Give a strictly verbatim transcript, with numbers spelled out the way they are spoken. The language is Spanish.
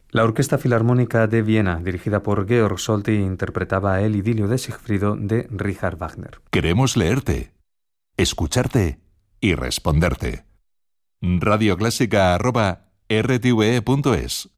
La Orquesta Filarmónica de Viena, dirigida por Georg Solti, interpretaba el idilio de Sigfrido de Richard Wagner. Queremos leerte, escucharte y responderte. radioclásica arroba r t v e punto es